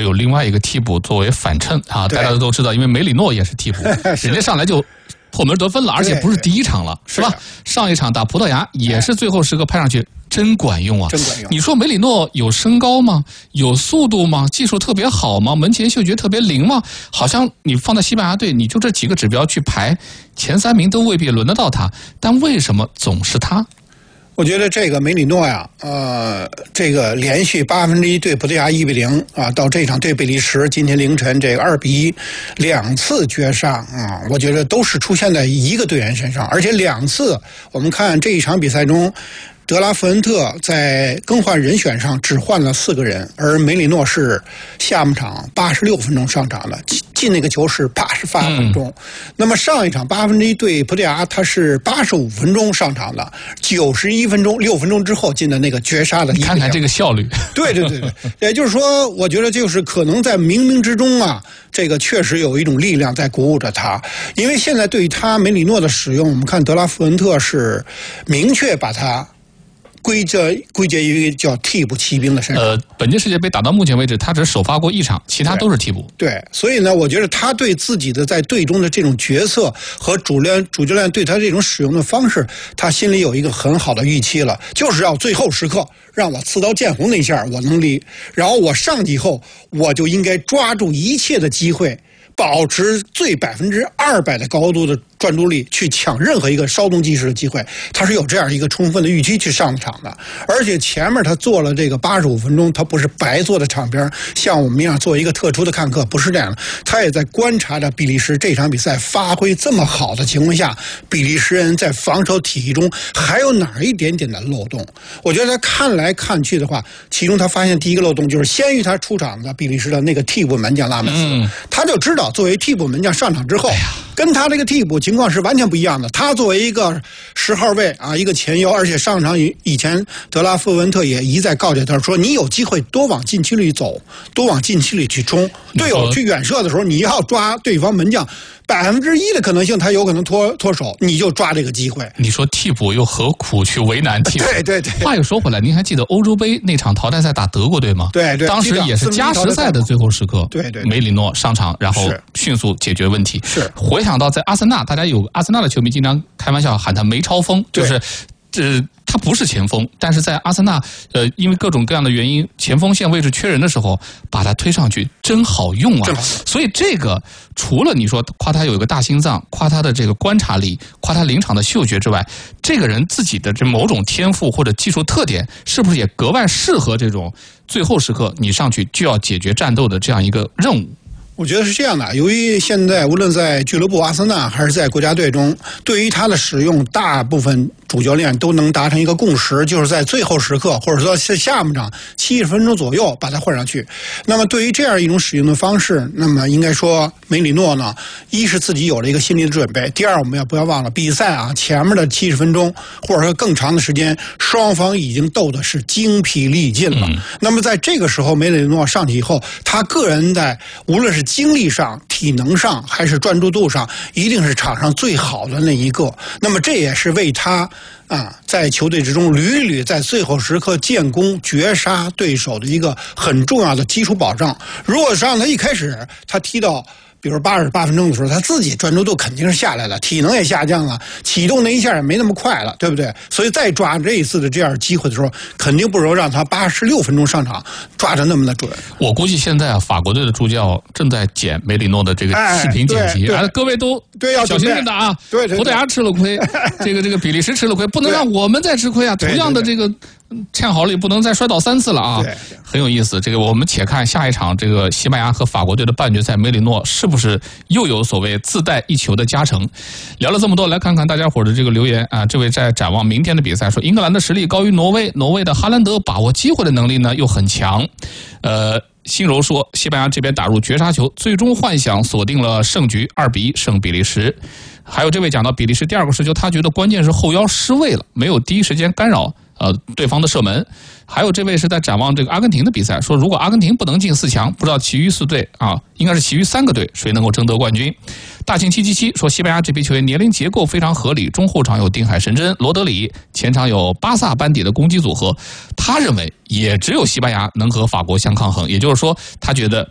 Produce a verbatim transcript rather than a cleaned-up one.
有另外一个替补作为反衬啊，大家都知道，因为梅里诺也是替补，人家上来就破门得分了，而且不是第一场了，是吧？上一场打葡萄牙也是最后时刻派上去。真管用啊！ 真管用。 你说梅里诺有身高吗？有速度吗？技术特别好吗？门前嗅觉特别灵吗？好像你放在西班牙队，你就这几个指标去排前三名都未必轮得到他，但为什么总是他？ 我觉得这个梅里诺呀，呃，这个连续八分之一对葡萄牙一比零啊，到这场对比利时今天凌晨这个二比一，两次绝杀啊，我觉得都是出现在一个队员身上，而且两次我们看这一场比赛中。德拉弗恩特在更换人选上只换了四个人，而梅里诺是下半场八十六分钟上场的，进那个球是八十八分钟。嗯、那么上一场八分之一对葡萄牙，他是八十五分钟上场的，九十一分钟六分钟之后进的那个绝杀的。 你看看这个效率。 对对对对，也就是说，我觉得就是可能在冥冥之中啊，这个确实有一种力量在鼓舞着他，因为现在对于他梅里诺的使用，我们看德拉弗恩特是明确把他。归结归结于叫替补骑兵的身上。 呃，本届世界杯打到目前为止，他只首发过一场，其他都是替补。 对，对所以呢，我觉得他对自己的在队中的这种角色和主练主教练对他这种使用的方式，他心里有一个很好的预期了，就是要最后时刻让我刺刀见红那一下我能力，然后我上去以后，我就应该抓住一切的机会。保持最百分之二百的高度的专注力去抢任何一个稍纵即逝的机会，他是有这样一个充分的预期去上场的。而且前面他做了这个八十五分钟，他不是白坐在场边像我们一样做一个特殊的看客，不是这样的。他也在观察着比利时这场比赛发挥这么好的情况下，比利时人在防守体系中还有哪一点点的漏洞。我觉得他看来看去的话，其中他发现第一个漏洞就是先于他出场的比利时的那个替补门将拉莫斯，嗯、他就知道。作为替补门将上场之后，跟他这个替补情况是完全不一样的。他作为一个十号位啊，一个前腰，而且上场以前德拉夫文特也一再告诫他说：“你有机会多往禁区里走，多往禁区里去冲。队友去远射的时候，你要抓对方门将。”百分之一的可能性，他有可能脱脱手，你就抓这个机会。 你说替补又何苦去为难替补？ 对对对。 话又说回来，您还记得欧洲杯那场淘汰赛打德国队吗？ 对对。 当时也是加时赛的最后时刻， 对对。 梅里诺上场，然后迅速解决问题。 是。 回想到在阿森纳，大家有阿森纳的球迷经常开玩笑喊他梅超风，就是这。他不是前锋，但是在阿森纳，呃，因为各种各样的原因，前锋线位置缺人的时候，把他推上去，真好用啊！所以这个除了你说夸他有一个大心脏，夸他的这个观察力，夸他临场的嗅觉之外，这个人自己的这某种天赋或者技术特点，是不是也格外适合这种最后时刻你上去就要解决战斗的这样一个任务？ 我觉得是这样的，由于现在无论在俱乐部阿森纳还是在国家队中，对于他的使用，大部分主教练都能达成一个共识，就是在最后时刻或者说是下半场七十分钟左右把他换上去。那么对于这样一种使用的方式，那么应该说梅里诺呢，一是自己有了一个心理的准备，第二我们要不要忘了比赛啊前面的七十分钟或者说更长的时间，双方已经斗的是精疲力尽了。嗯、那么在这个时候，梅里诺上去以后，他个人在无论是精力上、体能上还是专注度上，一定是场上最好的那一个。那么这也是为他啊，在球队之中屡屡在最后时刻建功、绝杀对手的一个很重要的基础保障。如果是让他一开始他踢到比如八十八分钟的时候，他自己专注度肯定是下来了，体能也下降了，启动那一下也没那么快了，对不对？所以再抓这一次的这样机会的时候，肯定不如让他八十六分钟上场抓得那么的准。 我估计现在啊，法国队的助教正在剪梅里诺的这个视频剪辑，哎、各位都对要小心点的啊！ 对对， 葡萄牙吃了亏，这个这个比利时吃了亏，不能让我们再吃亏啊！同样的这个堑壕里不能再摔倒三次了啊！很有意思。这个我们且看下一场这个西班牙和法国队的半决赛，梅里诺是不是又有所谓自带一球的加成？聊了这么多，来看看大家伙的这个留言啊！这位在展望明天的比赛说，英格兰的实力高于挪威，挪威的哈兰德把握机会的能力呢又很强。呃，新柔说，西班牙这边打入绝杀球，最终幻想锁定了胜局，二比一胜比利时。还有这位讲到比利时第二个失球，他觉得关键是后腰失位了，没有第一时间干扰呃对方的射门。还有这位是在展望这个阿根廷的比赛，说如果阿根廷不能进四强，不知道其余四队啊，应该是其余三个队谁能够争得冠军。大庆七七七说，西班牙这批球员年龄结构非常合理，中后场有定海神针罗德里，前场有巴萨班底的攻击组合，他认为也只有西班牙能和法国相抗衡，也就是说他觉得